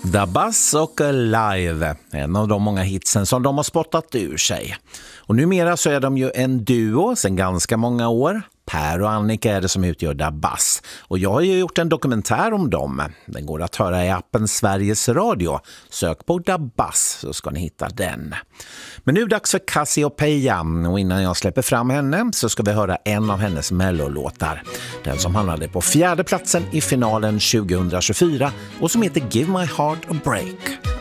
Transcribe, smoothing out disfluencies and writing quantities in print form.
Da Bass och Live, en av de många hitsen som de har spottat ur sig. Och numera så är de ju en duo sedan ganska många år. Per och Annika är det som utgör Da Bass. Och jag har ju gjort en dokumentär om dem. Den går att höra i appen Sveriges Radio. Sök på Da Bass så ska ni hitta den. Men nu är det dags för Cassiopeia. Och innan jag släpper fram henne så ska vi höra en av hennes mellolåtar. Den som hamnade på 4:e platsen i finalen 2024 och som heter Give My Heart a Break.